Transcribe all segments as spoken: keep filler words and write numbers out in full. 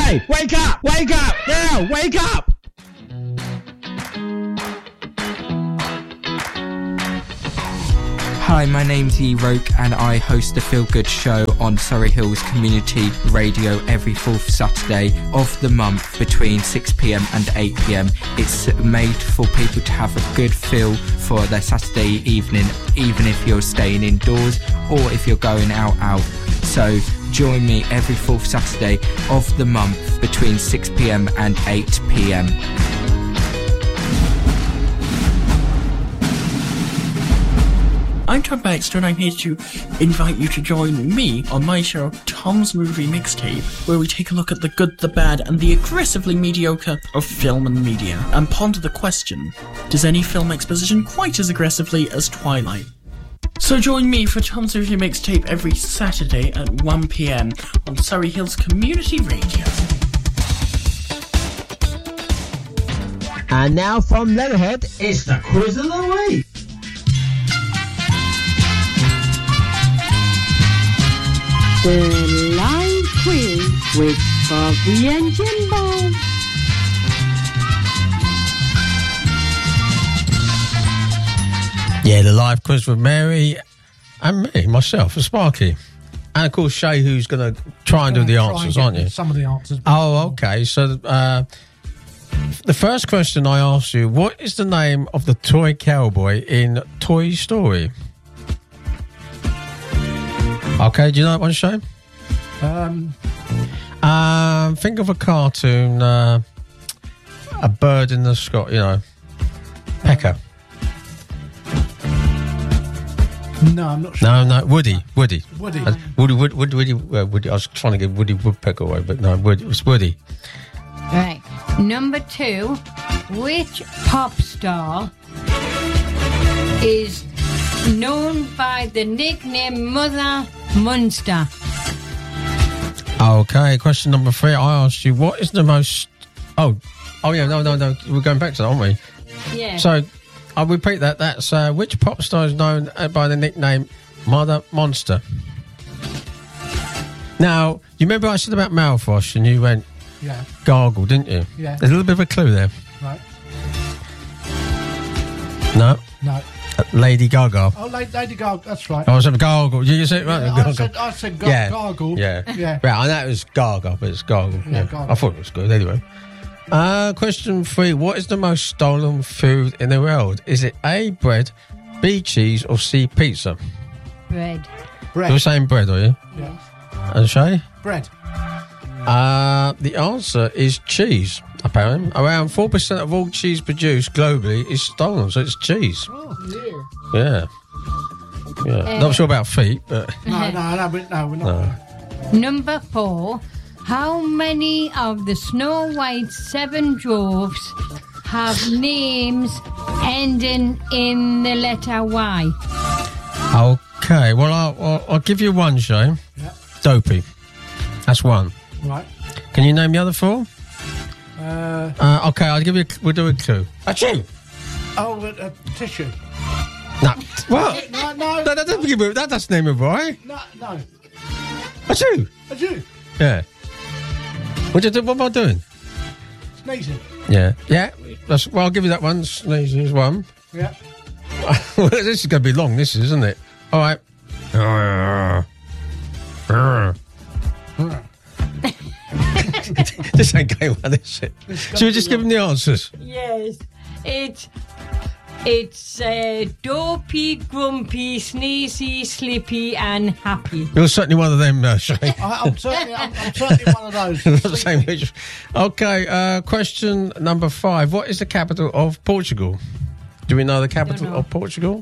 Hey, wake up! Wake up! Now, wake up! Hi, my name's E Roke and I host the Feel Good Show on Surrey Hills Community Radio every fourth Saturday of the month between six p.m. and eight p.m. It's made for people to have a good feel for their Saturday evening, even if you're staying indoors or if you're going out out. So join me every fourth Saturday of the month between six p.m. and eight p.m. I'm Tom Baxter and I'm here to invite you to join me on my show, Tom's Movie Mixtape, where we take a look at the good, the bad and the aggressively mediocre of film and media, and ponder the question, does any film exposition quite as aggressively as Twilight? So join me for Tom's Movie Mixtape every Saturday at one p.m. on Surrey Hills Community Radio. And now from Leatherhead, it's the quiz of the week. The live quiz with Bobby and Jimbo. Yeah, the live quiz with Mary and me, myself, and Sparky. And of course, Shay, who's going to try and do the answers, aren't you? Some of the answers. Oh, okay. So uh, the first question I asked you, what is the name of the toy cowboy in Toy Story? Okay, do you know that one, Shane? Um, um, think of a cartoon, uh, a bird in the sky, you know, pecker. No, I'm not sure. No, no, Woody, Woody, Woody, uh, Woody, Woody, Woody, Woody, uh, Woody. I was trying to get Woody Woodpecker away, but no, Woody, it was Woody. Right, number two. Which pop star is known by the nickname Mother Munster? Okay, question number three. I asked you, what is the most... Oh, oh yeah, no, no, no. We're going back to that, aren't we? Yeah. So, I'll repeat that. That's uh, which pop star is known by the nickname Mother Monster? Now, you remember I said about mouthwash and you went yeah. gargle, didn't you? Yeah. There's a little bit of a clue there. Right. No? No. Lady Gaga. Oh, Lady Gaga, that's right. I was saying gargle. You said it right? Yeah, I said, I said gar- yeah. gargle. Yeah. Yeah. Yeah, I know it was Gaga, but it's gargle. Yeah, Yeah, gargle. I thought it was good anyway. Uh, question three. What is the most stolen food in the world? Is it A, bread, B, cheese, or C, pizza? Bread. Bread. You're saying bread, are you? Yeah. And Shay? Bread. Uh, the answer is cheese, apparently. Around four percent of all cheese produced globally is stolen, so it's cheese. Oh, yeah. Yeah. Yeah. Uh, Not sure about feet, but... No, no, no, but no, we're not. No. Number four. How many of the Snow White seven dwarfs have names ending in the letter Y? Okay, well, I'll, I'll, I'll give you one, Shay. Yeah. Dopey. That's one. Right. Can you name the other four? Uh, Uh, okay, I'll give you. A, we'll do a clue. Achoo! oh, uh, uh, tissue. No. What? No, no. That, that doesn't give it. That doesn't name it right. No, no. Achoo! I do. Yeah. What you do? What am I doing? Sneezing. Yeah. Yeah. That's, well, I'll give you that one. Sneezing is one. Yeah. Well, this is going to be long. This is, isn't it? All right. This ain't going well, is it? Should we just give them the answers? Yes. It's it's uh, dopey, grumpy, sneezy, slippy, and happy. You're certainly one of them, uh, Shane. I, I'm certainly, I'm, I'm certainly one of those. Not the same age. Okay, uh, question number five. What is the capital of Portugal? Do we know the capital know. of Portugal?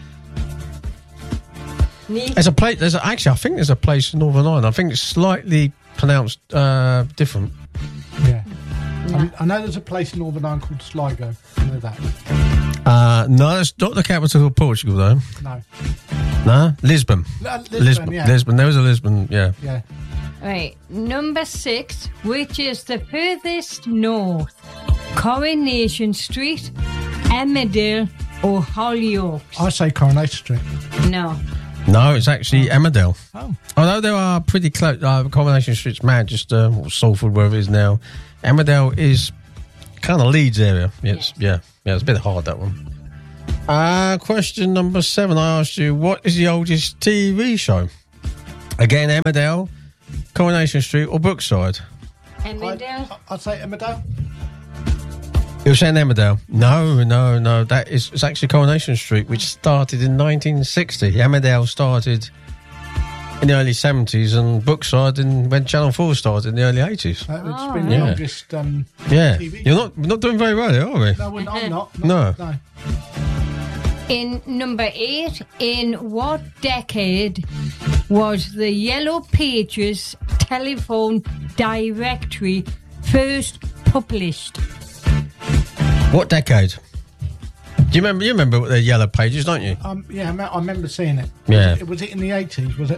Ne- There's a place. There's a, actually, I think there's a place in Northern Ireland. I think it's slightly pronounced uh, different. Yeah. No. I, mean, I know there's a place in Northern Ireland called Sligo. I know that. Uh, no, it's not the capital of Portugal, though. No. No, Lisbon. L- Lisbon, Lisbon. yeah. Lisbon. There was a Lisbon. Yeah. Yeah. Right. Number six, which is the furthest north? Coronation Street, Emmerdale, or Hollyoaks? I say Coronation Street. No. No, it's actually Emmerdale. Oh. Although there are pretty close, uh, Coronation Street's Manchester, or Salford, wherever it is now. Emmerdale is kind of Leeds area. It's, yeah, yeah, it's a bit hard, that one. Uh, question number seven, I asked you, what is the oldest T V show? Again, Emmerdale, Coronation Street, or Brookside? Emmerdale. I'd, I'd say Emmerdale. You were saying Emmerdale? No, no, no. That is it's actually Coronation Street, which started in nineteen sixty. Emmerdale started in the early seventies, and Brookside in, when Channel four started in the early eighties. Uh, it's Oh, been yeah. the longest um, Yeah, T V. you're not we're not doing very well here, are we? No, we're not, I'm not. No. no. In number eight, in what decade was the Yellow Pages telephone directory first published? What decade? Do you remember? You remember the Yellow Pages, don't you? Um, yeah, I, me- I remember seeing it. Yeah. Was it, was it in the eighties? Was it?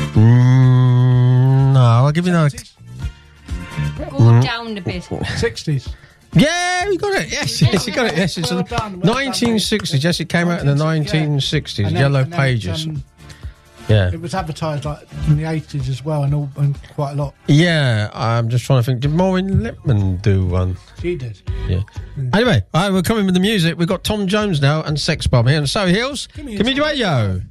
Mm, no, I'll give you another. Go down a bit. sixties. Yeah, we got it. Yes, yes, you got it. Yes, it's Well a done, well done, nineteen sixties. Yes, it came out in the nineteen sixties. And then- Yellow and then it, Pages. um, Yeah, It was advertised like in the eighties as well, and all and quite a lot. yeah. I'm just trying to think. Did Maureen Lipman do one? She did. Yeah. Anyway, all right, we're coming with the music. We've got Tom Jones now and Sex Bomb here, and so Hills. Give me a Give me the radio.